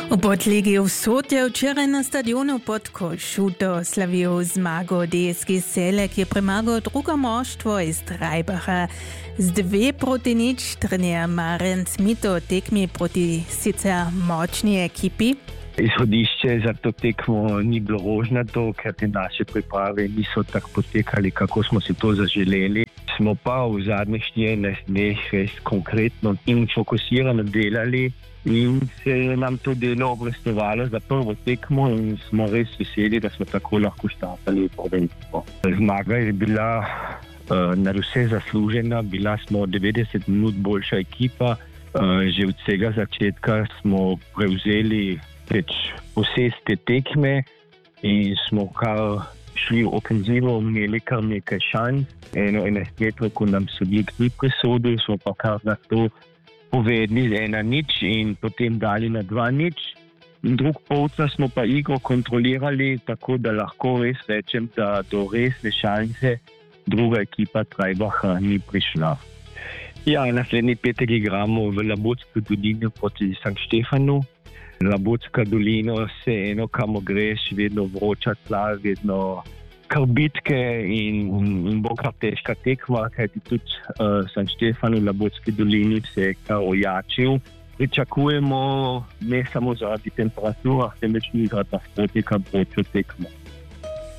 V podligi v Sot je včeraj na stadionu pod Košuto slavil zmago DSG Selek, je premagal drugo moštvo iz Trajbacha z 2-0. Trener Marjan Smito tekmi proti sicer močni ekipi. Izhodišče za to tekmo ni bilo rožnato, ker te naše priprave niso tako potekali, kako smo si to zaželeli. Smo pa v zadnjih 14 dneh res konkretno in fokusirano delali in se je nam to delo obrestovalo za prvo tekmo in smo res veseli, da smo tako lahko štartali prvenstvo. Zmaga je bila nadvse zaslužena, bila smo 90 minut boljša ekipa, že od vsega začetka smo prevzeli vse te tekme in smo kar šli v ofenzivo, imeli kar nekaj šans. Eno enajstmetro, ko nam sodnik ni presodil, smo pa kar na to povedali 1-0 in potem dali na 2-0. Drug polčas smo pa igro kontrolirali, tako da lahko res rečem, da do resne šanse druga ekipa Trajbacha ni prišla. Ja, naslednji petek igramo v Labotski dolini proti St. Štefanu. Labotska dolina se eno, kamo greš, vedno vroča tla, vedno kar bitke in bo kar težka tekma, kajti tudi St. Štefan v Labotski dolini se je kar ojačil. Pričakujemo ne samo zaradi temperature, temveč tudi zaradi nasprotnika vročo tekmo.